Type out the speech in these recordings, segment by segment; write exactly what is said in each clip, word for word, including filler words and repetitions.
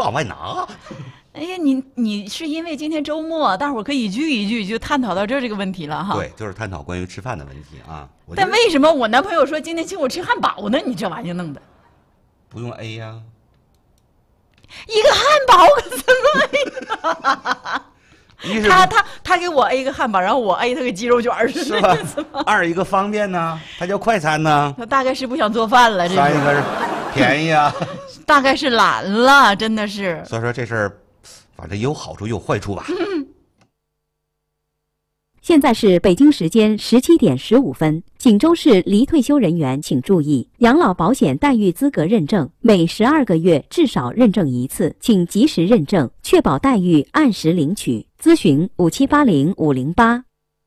不往外拿。 哎呀，你你是因为今天周末，大伙儿可以聚一聚，就探讨到这这个问题了哈。 对，就是探讨关于吃饭的问题啊。 但为什么我男朋友说今天请我吃汉堡呢？你这玩意儿弄的， 不用 A 呀、啊， 一个汉堡可怎么 A？ 他他他给我 A 个汉堡，然后我 A 他个鸡肉卷， 是吧？二一个方便呢，它叫快餐呢。 他大概是不想做饭了，这三一个是便宜啊， 大概是懒了，真的是。 所以说这事儿。反正也有好处也有坏处吧。 现在是北京时间十七点十五分，锦州市离退休人员请注意，养老保险待遇资格认证每十二个月至少认证一次，请及时认证，确保待遇按时领取。咨询五七八零五零八。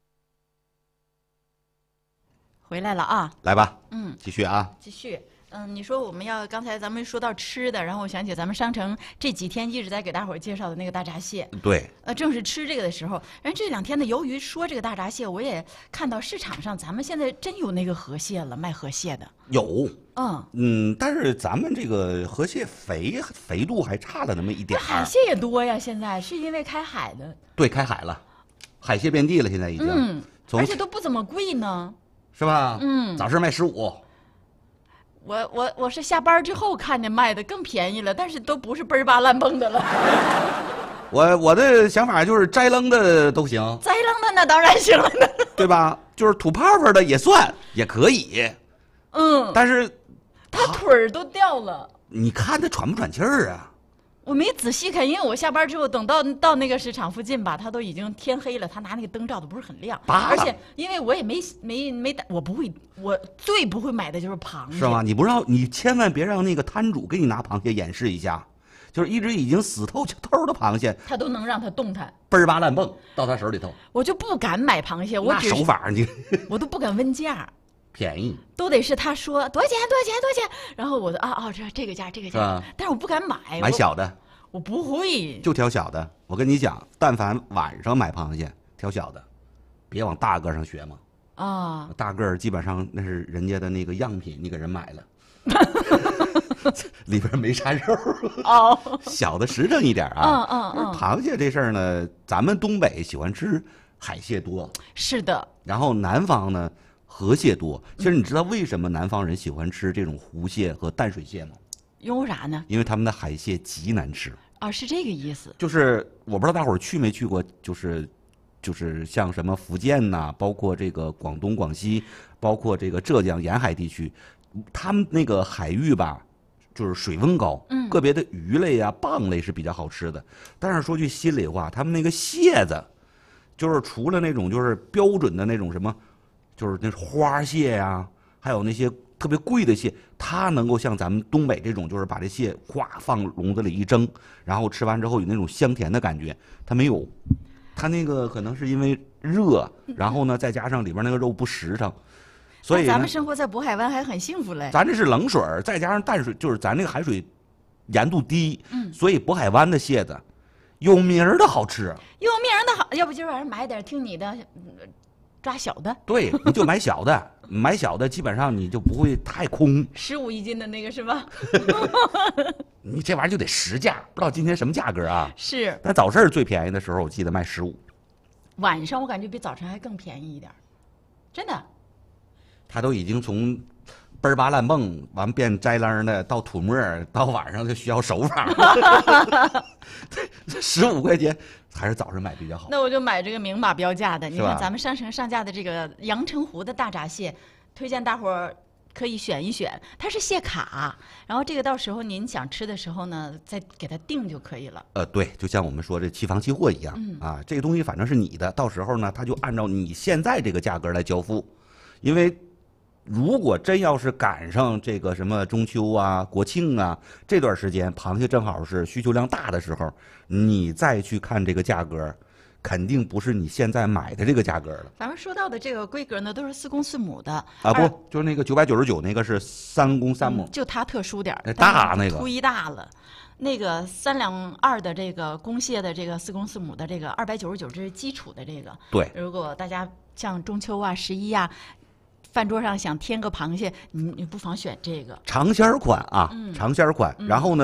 回来了啊， 来吧， 嗯， 继续啊， 继续。嗯，你说我们要刚才咱们说到吃的，然后我想起咱们商城这几天一直在给大伙儿介绍的那个大闸蟹。 对， 呃，正是吃这个的时候，然后这两天呢，由于说这个大闸蟹，我也看到市场上咱们现在真有那个河蟹了，卖河蟹的。 有， 嗯嗯，但是咱们这个河蟹肥肥度还差了那么一点。 海蟹也多呀，现在是因为开海的。 对，开海了，海蟹遍地了，现在已经。 嗯，而且都不怎么贵呢。 是吧？ 嗯， 早市卖十五。 我我我是下班之后看见卖的更便宜了，但是都不是嘣儿吧烂蹦的了。 我我的想法就是摘扔的都行， 摘扔的那当然行了呢， 对吧？就是吐泡泡的也算，也可以。 嗯， 但是他腿儿都掉了。 你看他喘不喘气儿啊？ 我没仔细看，因为我下班之后等到到那个市场附近吧，他都已经天黑了，他拿那个灯照的不是很亮，而且因为我也没没没我不会，我最不会买的就是螃蟹， 是吗？你不让你千万别让那个摊主给你拿螃蟹演示一下，就是一只已经死透透的螃蟹， 他都能让它动弹， 嘣儿吧烂蹦到他手里头， 我就不敢买螃蟹，我那手法你我都不敢问价。 便宜都得是他说多少钱多少钱多少钱，然后我就啊啊这这个价这个价，但是我不敢买， 买小的， 我, 我不会， 就挑小的。我跟你讲，但凡晚上买螃蟹，挑小的，别往大个上学嘛。 啊， 大个儿基本上那是人家的那个样品，你给人买了，里边没啥肉。 哦， 小的实诚一点啊。 嗯嗯嗯。 螃蟹这事儿呢，咱们东北喜欢吃海蟹多， 是的。 然后南方呢？河蟹多，其实你知道为什么南方人喜欢吃这种湖蟹和淡水蟹吗？ 因为啥呢？ 因为他们的海蟹极难吃啊，是这个意思。 就是我不知道大伙儿去没去过，就是就是像什么福建呐、啊，包括这个广东、广西，包括这个浙江沿海地区，他们那个海域吧，就是水温高， 嗯， 个别的鱼类啊、蚌类是比较好吃的。但是说句心里话，他们那个蟹子，就是除了那种就是标准的那种什么。就是那花蟹呀、啊，还有那些特别贵的蟹，它能够像咱们东北这种，就是把这蟹咵放笼子里一蒸，然后吃完之后有那种香甜的感觉，它没有。它那个可能是因为热，然后呢再加上里边那个肉不实诚，所以咱们生活在渤海湾还很幸福嘞。 咱这是冷水，再加上淡水，就是咱那个海水盐度低， 嗯， 所以渤海湾的蟹子有名儿的好吃， 有名儿的好，要不今儿晚上买点，听你的。抓小的， 对，你就买小的，买小的基本上你就不会太空。 十五一斤的那个是吧？ 你这玩意儿就得实价，不知道今天什么价格啊？ 是。 但早市最便宜的时候，我记得卖十五。 晚上我感觉比早晨还更便宜一点，真的。 它都已经从嘣儿吧烂蹦完变摘楞的，到吐沫，到晚上就需要手法。十五块钱还是早上买比较好。 那我就买这个明码标价的。你看咱们商城上架的这个阳澄湖的大闸蟹，推荐大伙儿可以选一选。它是蟹卡，然后这个到时候您想吃的时候呢，再给它订就可以了。 呃，对，就像我们说这期房期货一样、 嗯、 啊，这个东西反正是你的，到时候呢，它就按照你现在这个价格来交付，因为。如果真要是赶上这个什么中秋啊、国庆啊这段时间，螃蟹正好是需求量大的时候，你再去看这个价格，肯定不是你现在买的这个价格了。 咱们说到的这个规格呢，都是四公四母的啊，不，就是那个九百九十九那个是三公三母、 嗯，就它特殊点儿， 大那个忒大了。那个三两二的这个公蟹的这个四公四母的这个二百九十九，这是基础的这个。 对， 如果大家像中秋啊、十一啊。饭桌上想添个螃蟹，你你不妨选这个尝鲜款啊， 嗯、 尝鲜款。 嗯、 然后呢？